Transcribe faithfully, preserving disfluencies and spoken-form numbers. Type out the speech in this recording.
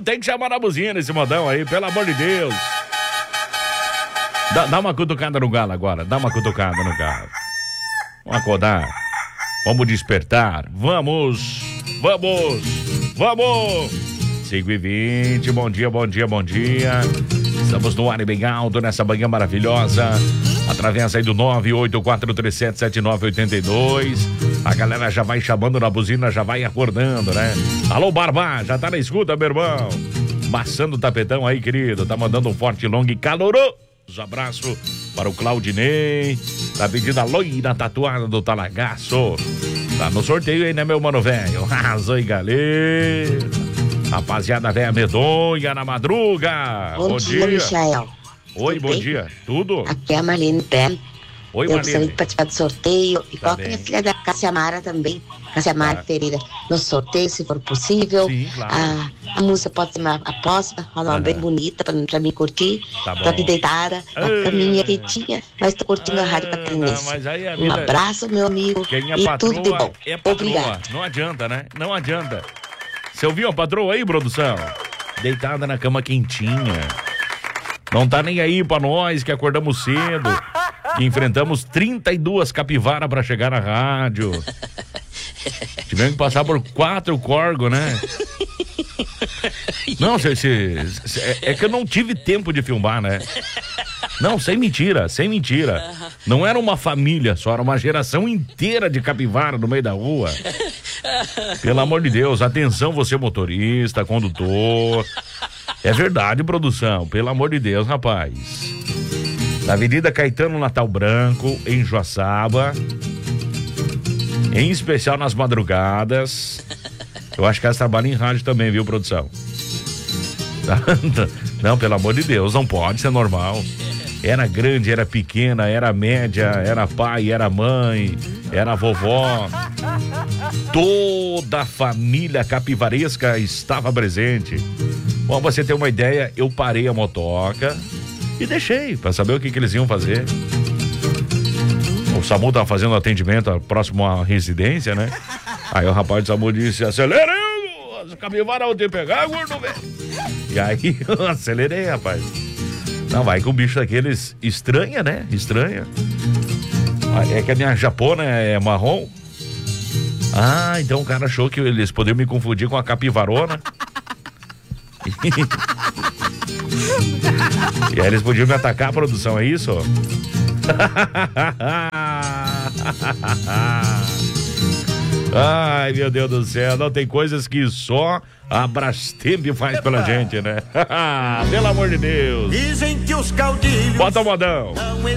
tem que chamar na buzina esse modão aí, pelo amor de Deus. Dá, dá uma cutucada no galo agora, dá uma cutucada no galo. Vamos acordar, vamos despertar, vamos, vamos, vamos. cinco e vinte, bom dia, bom dia, bom dia. Estamos no ar e bem alto nessa manhã maravilhosa. Através aí do nove oito quatro três sete sete nove oito dois. A galera já vai chamando na buzina, já vai acordando, né? Alô, Barba, já tá na escuta, meu irmão? Maçando o tapetão aí, querido. Tá mandando um forte, longo e caloroso abraço para o Claudinei. Tá pedindo a loira tatuada do Talagaço. Tá no sorteio aí, né, meu mano velho? Arrasou, galera. Rapaziada velha medonha na madruga. Bom, bom dia, dia, Michael. Oi, Tudo bom bem? dia. Tudo? Aqui é a Marlene Pérez. Oi, eu Marlene. gostaria de participar do sorteio. E tá coloca minha filha da Cássia Mara também. Cássia Mara tá. Pereira no sorteio, se for possível. Sim, claro. A, a música pode ser uma, a próxima, uma uhum. bem bonita pra, pra mim curtir. Tá bom. Tô aqui deitada, na caminha quentinha, mas tô curtindo ah, a rádio Catarinense. Vida... Um abraço, meu amigo. Quem é e patroa, tudo de bom. É patroa. Obrigado. Não adianta, né? Não adianta. Você ouviu a patroa aí, produção? Deitada na cama quentinha. Não tá nem aí pra nós que acordamos cedo, que enfrentamos trinta e duas capivaras pra chegar na rádio. Tivemos que passar por quatro corgos, né? Não, cê, cê, cê, é que eu não tive tempo de filmar, né? Não, sem mentira, sem mentira. Não era uma família só, era uma geração inteira de capivara no meio da rua. Pelo amor de Deus, atenção você motorista, condutor. É verdade, produção, pelo amor de Deus, rapaz. Na Avenida Caetano Natal Branco, em Joaçaba, em especial nas madrugadas. Eu acho que elas trabalham em rádio também, viu, produção? Não, pelo amor de Deus, não pode ser normal. Era grande, era pequena, era média, era pai, era mãe, era vovó. Toda a família capivaresca estava presente. Bom, você ter uma ideia, eu parei a motoca e deixei para saber o que, que eles iam fazer. O SAMU tava fazendo atendimento próximo à residência, né? Aí o rapaz do SAMU disse: acelera, as capivaras vão te pegar, gordo, velho. E aí eu acelerei, rapaz. Não, vai que o bicho daqueles estranha, né? Estranha. É que a minha japona é marrom. Ah, então o cara achou que eles poderiam me confundir com a capivarona. E aí eles podiam me atacar, a produção, é isso? Ai, meu Deus do céu, não tem coisas que só a Brastemp faz pela gente, né? Pelo amor de Deus. Dizem que os caudilhos bota o modão. Não